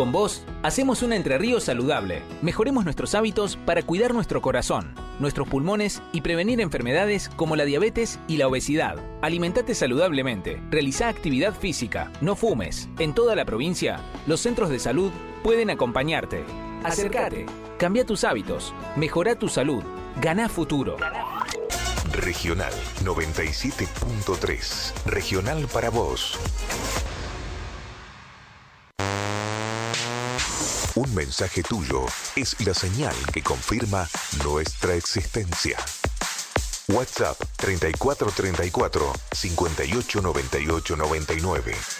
Con vos, hacemos una Entre Ríos saludable. Mejoremos nuestros hábitos para cuidar nuestro corazón, nuestros pulmones y prevenir enfermedades como la diabetes y la obesidad. Alimentate saludablemente, realiza actividad física, no fumes. En toda la provincia, los centros de salud pueden acompañarte. Acércate, cambia tus hábitos, mejora tu salud, ganá futuro. Regional 97.3. Regional para vos. Un mensaje tuyo es la señal que confirma nuestra existencia. WhatsApp 3434 589899.